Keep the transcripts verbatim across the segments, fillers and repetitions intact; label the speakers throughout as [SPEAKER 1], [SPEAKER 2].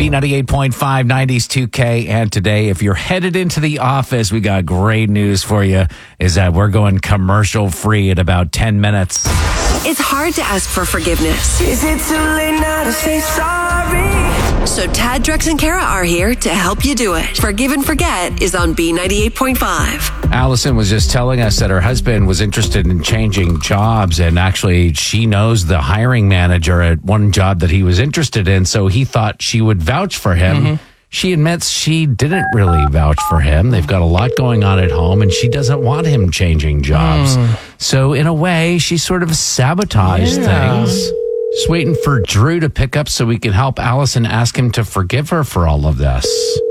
[SPEAKER 1] B ninety-eight point five, nineties two K. And today, if you're headed into the office, we got great news for you, is that we're going commercial free in about ten minutes.
[SPEAKER 2] It's hard to ask for forgiveness.
[SPEAKER 3] Is it too late now to say sorry?
[SPEAKER 2] So Tad, Drex, and Kara are here to help you do it. Forgive and Forget is on B ninety-eight point five.
[SPEAKER 1] Allison was just telling us that her husband was interested in changing jobs, and actually she knows the hiring manager at one job that he was interested in, so he thought she would vouch for him. Mm-hmm. She admits she didn't really vouch for him. They've got a lot going on at home, and she doesn't want him changing jobs. Mm. So in a way, she sort of sabotaged yeah. things. Just waiting for Drew to pick up so we can help Allison ask him to forgive her for all of this.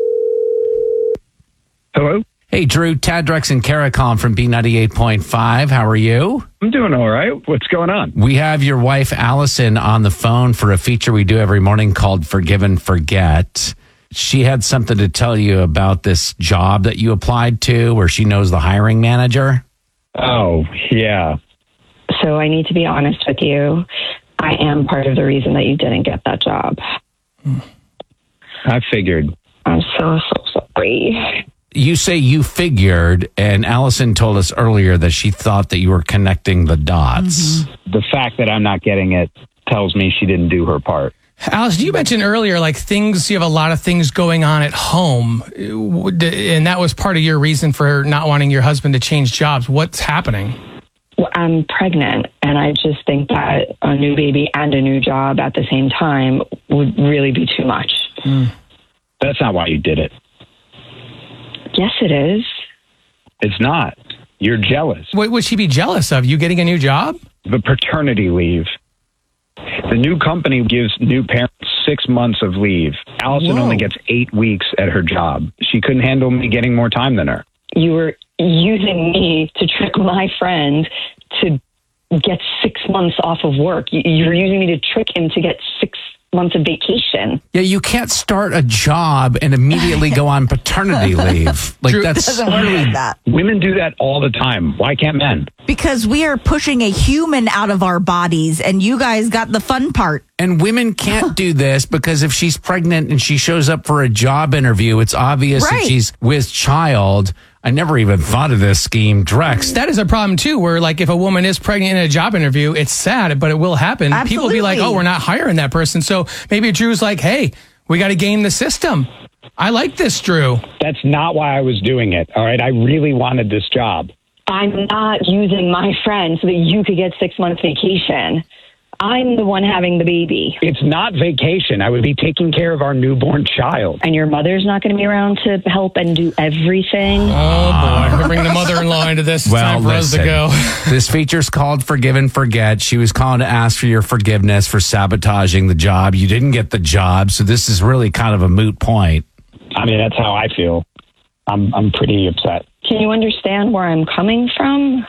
[SPEAKER 4] Hello?
[SPEAKER 1] Hey, Drew, Tad, Drex, and Kara calling from B ninety-eight point five. How are you?
[SPEAKER 4] I'm doing all right. What's going on?
[SPEAKER 1] We have your wife, Allison, on the phone for a feature we do every morning called Forgive and Forget. She had something to tell you about this job that you applied to where she knows the hiring manager.
[SPEAKER 4] Oh, yeah.
[SPEAKER 5] So I need to be honest with you. I am part of the reason that you didn't get that job.
[SPEAKER 4] I figured.
[SPEAKER 5] I'm so, so sorry.
[SPEAKER 1] You say you figured, and Allison told us earlier that she thought that you were connecting the dots.
[SPEAKER 4] Mm-hmm. The fact that I'm not getting it tells me she didn't do her part.
[SPEAKER 6] Alice, you mentioned earlier, like things, you have a lot of things going on at home, and that was part of your reason for not wanting your husband to change jobs. What's happening?
[SPEAKER 5] Well, I'm pregnant, and I just think that a new baby and a new job at the same time would really be too much.
[SPEAKER 4] Mm. That's not why you did it.
[SPEAKER 5] Yes, it is.
[SPEAKER 4] It's not. You're jealous.
[SPEAKER 6] What would she be jealous of? You getting a new job?
[SPEAKER 4] The paternity leave. The new company gives new parents six months of leave. Allison
[SPEAKER 6] Whoa.
[SPEAKER 4] only gets eight weeks at her job. She couldn't handle me getting more time than her.
[SPEAKER 5] You were using me to trick my friend to get six months off of work. You were using me to trick him to get six months of vacation.
[SPEAKER 1] Yeah, you can't start a job and immediately go on paternity leave. Like
[SPEAKER 6] Drew,
[SPEAKER 1] that's
[SPEAKER 7] doesn't work like that.
[SPEAKER 4] Women do that all the time. Why can't men?
[SPEAKER 7] Because we are pushing a human out of our bodies, and you guys got the fun part.
[SPEAKER 1] And women can't do this because if she's pregnant and she shows up for a job interview, it's obvious
[SPEAKER 7] Right.
[SPEAKER 1] that she's with child. I never even thought of this scheme, Drex.
[SPEAKER 6] That is a problem, too, where, like, if a woman is pregnant in a job interview, it's sad, but it will happen.
[SPEAKER 7] Absolutely.
[SPEAKER 6] People will be like, oh, we're not hiring that person. So maybe Drew's like, hey, we got to game the system. I like this, Drew.
[SPEAKER 4] That's not why I was doing it, all right? I really wanted this job.
[SPEAKER 5] I'm not using my friend so that you could get six months vacation. I'm the one having the baby.
[SPEAKER 4] It's not vacation. I would be taking care of our newborn child.
[SPEAKER 5] And your mother's not going to be around to help and do everything.
[SPEAKER 6] Oh, boy. We're bringing the mother-in-law into this. It's
[SPEAKER 1] Well,
[SPEAKER 6] time for
[SPEAKER 1] listen,
[SPEAKER 6] us to go.
[SPEAKER 1] This feature's called Forgive and Forget. She was calling to ask for your forgiveness for sabotaging the job. You didn't get the job, so this is really kind of a moot point.
[SPEAKER 4] I mean, that's how I feel. I'm I'm pretty upset.
[SPEAKER 5] Can you understand where I'm coming from?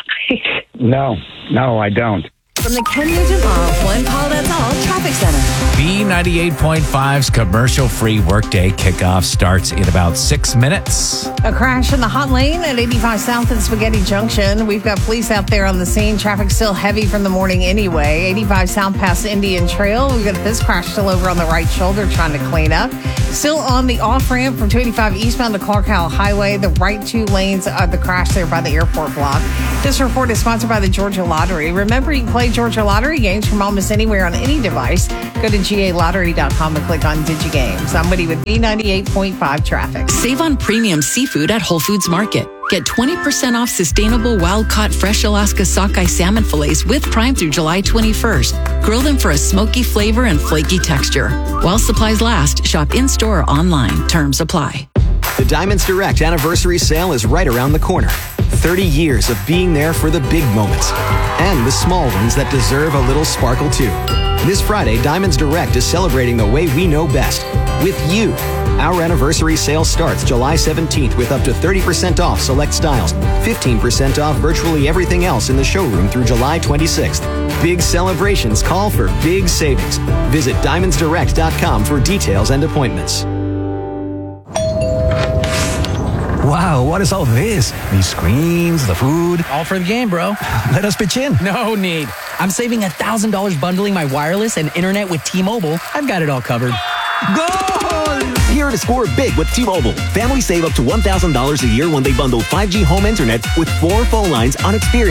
[SPEAKER 4] No, no, I don't.
[SPEAKER 2] From the Ken Nugent Law One Call That's All Traffic Center.
[SPEAKER 1] B ninety-eight point five's commercial-free workday kickoff starts in about six minutes.
[SPEAKER 8] A crash in the hot lane at eighty-five South and Spaghetti Junction. We've got police out there on the scene. Traffic still heavy from the morning anyway. eighty-five South past Indian Trail. We've got this crash still over on the right shoulder trying to clean up. Still on the off-ramp from two eighty-five eastbound to Clark Howell Highway. The right two lanes of the crash there by the airport block. This report is sponsored by the Georgia Lottery. Remember, you can play Georgia Lottery games from almost anywhere on any device. Go to G A lottery dot com and click on DigiGames. I'm Woody with B ninety-eight point five traffic.
[SPEAKER 9] Save on premium seafood at Whole Foods Market. Get twenty percent off sustainable wild-caught fresh Alaska sockeye salmon fillets with Prime through July twenty-first. Grill them for a smoky flavor and flaky texture. While supplies last, shop in-store or online. Terms apply.
[SPEAKER 10] The Diamonds Direct anniversary sale is right around the corner. thirty years of being there for the big moments and the small ones that deserve a little sparkle too. This Friday, Diamonds Direct is celebrating the way we know best, with you. Our anniversary sale starts July seventeenth with up to thirty percent off select styles, fifteen percent off virtually everything else in the showroom through July twenty-sixth. Big celebrations call for big savings. Visit diamonds direct dot com for details and appointments.
[SPEAKER 11] Wow, what is all this? These screens, the food.
[SPEAKER 12] All for the game, bro.
[SPEAKER 11] Let us pitch in.
[SPEAKER 12] No need. I'm saving one thousand dollars bundling my wireless and internet with T-Mobile. I've got it all covered.
[SPEAKER 11] Goal!
[SPEAKER 10] sure to score big with T-Mobile. Families save up to one thousand dollars a year when they bundle five G home internet with four phone lines on Experience